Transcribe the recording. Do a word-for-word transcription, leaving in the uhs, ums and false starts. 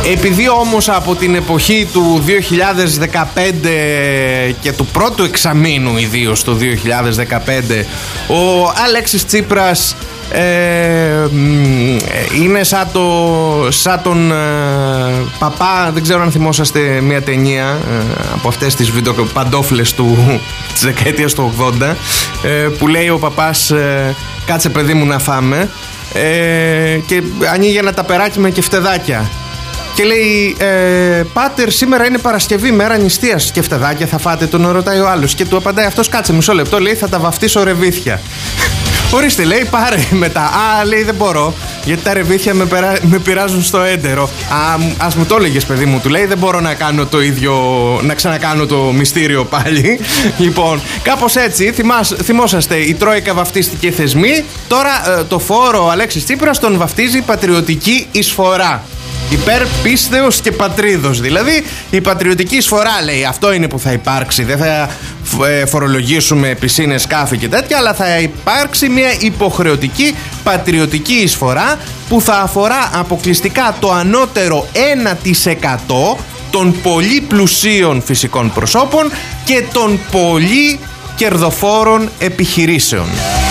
Επειδή όμως από την εποχή του δύο χιλιάδες δεκαπέντε και του πρώτου εξαμήνου ιδίως του δύο χιλιάδες δεκαπέντε ο Αλέξης Τσίπρας ε, είναι σαν, το, σαν τον ε, παπά, δεν ξέρω αν θυμόσαστε μια ταινία ε, από αυτές τις βιντεοπαντόφλες του, της δεκαετίας του ογδόντα ε, που λέει ο παπάς ε, κάτσε παιδί μου να φάμε ε, και ανοίγει ένα ταπεράκι με κεφτεδάκια και λέει ε, πάτερ, σήμερα είναι Παρασκευή, μέρα νηστείας και φτεδάκια θα φάτε, τον ρωτάει ο άλλος και του απαντάει αυτός, κάτσε μισό λεπτό, λέει θα τα βαφτίσω ρεβίθια. Ορίστε, λέει, πάρε μετά. Α, λέει, δεν μπορώ, γιατί τα ρεβίθια με, περά... με πειράζουν στο έντερο. Α, ας μου το έλεγες, παιδί μου, του λέει, δεν μπορώ να κάνω το ίδιο, να ξανακάνω το μυστήριο πάλι. Λοιπόν, κάπως έτσι, θυμάς, θυμόσαστε, η Τρόικα βαφτίστηκε θεσμή. Τώρα ε, το φόρο ο Αλέξης Τσίπρας τον βαφτίζει πατριωτική εισφορά. Υπέρ πίστεως και πατρίδος. Δηλαδή η πατριωτική εισφορά, λέει, αυτό είναι που θα υπάρξει. Δεν θα φορολογήσουμε πισίνες, σκάφη και τέτοια, αλλά θα υπάρξει μια υποχρεωτική πατριωτική εισφορά που θα αφορά αποκλειστικά το ανώτερο ένα τοις εκατό των πολύ πλουσίων φυσικών προσώπων και των πολύ κερδοφόρων επιχειρήσεων.